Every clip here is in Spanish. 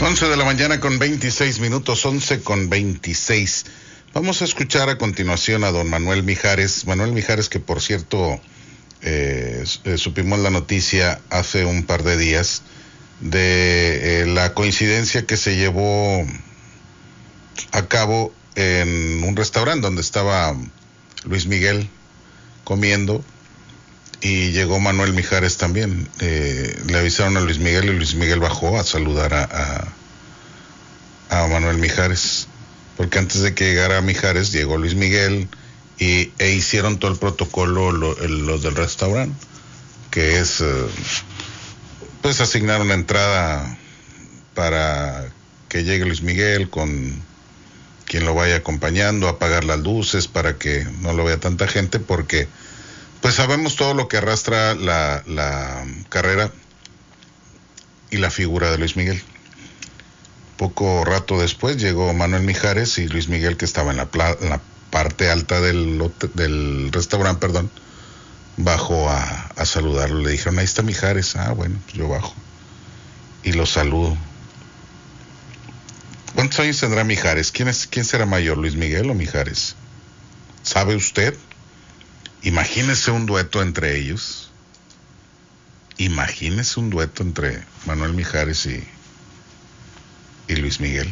11 de la mañana con 26 minutos, 11 con 26. Vamos a escuchar a continuación a don Manuel Mijares. Manuel Mijares, que por cierto, supimos la noticia hace un par de días de la coincidencia que se llevó a cabo en un restaurante donde estaba Luis Miguel comiendo y llegó Manuel Mijares también. Le avisaron a Luis Miguel y Luis Miguel bajó a saludar a Manuel Mijares, porque antes de que llegara Mijares llegó Luis Miguel e hicieron todo el protocolo los del restaurante, que es pues asignar una entrada para que llegue Luis Miguel con quien lo vaya acompañando, apagar las luces para que no lo vea tanta gente, porque pues sabemos todo lo que arrastra la carrera y la figura de Luis Miguel. Poco rato después llegó Manuel Mijares y Luis Miguel, que estaba en la parte alta del restaurante, bajó a saludarlo. Le dijeron, ahí está Mijares. Bueno, pues yo bajo y lo saludo. ¿Cuántos años tendrá Mijares? ¿Quién será mayor, Luis Miguel o Mijares? ¿Sabe usted? Imagínese un dueto entre ellos. Imagínese un dueto entre Manuel Mijares y Luis Miguel.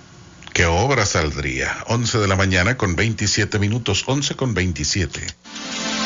¿Qué obra saldría? 11 de la mañana con 27 minutos, 11 con 27.